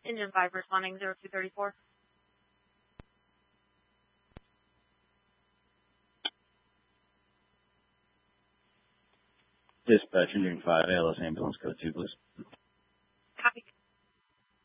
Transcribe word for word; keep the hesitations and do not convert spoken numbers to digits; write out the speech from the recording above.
Engine five responding zero two thirty-four. Dispatch, Engine five, A L S ambulance code two, please.